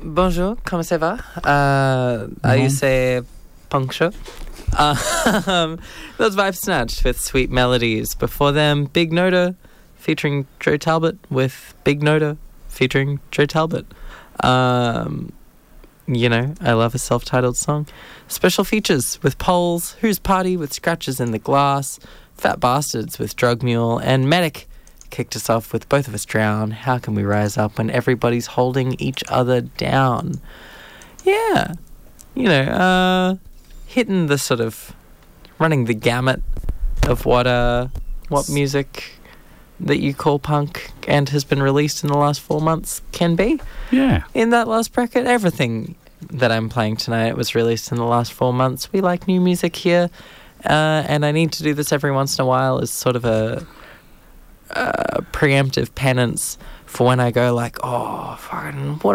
Bonjour, comment ça va? You say puncture. Those Vibes Snatched with Sweet Melodies. Before them, Big Noda featuring Joe Talbot with Big Noda featuring Joe Talbot. You know, I love a self-titled song. Special features with Poles, Who's Party with Scratches in the Glass, Fat Bastards with Drug Mule, and Medic kicked us off with Both of Us Drown. How can we rise up when everybody's holding each other down? Yeah, you know, hitting the sort of running the gamut of what music that you call punk and has been released in the last 4 months can be. Yeah. In that last bracket, everything that I'm playing tonight was released in the last 4 months. We like new music here, and I need to do this every once in a while as sort of a preemptive penance for when I go like, oh, fucking, what